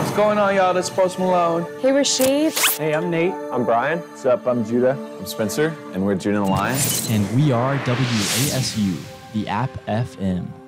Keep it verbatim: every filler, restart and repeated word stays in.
What's going on, y'all? This is Post Malone. Hey, Rashid. Hey, I'm Nate. I'm Brian. What's up? I'm Judah. I'm Spencer, and we're Judah and the Lion. And we are W A S U, the App F M.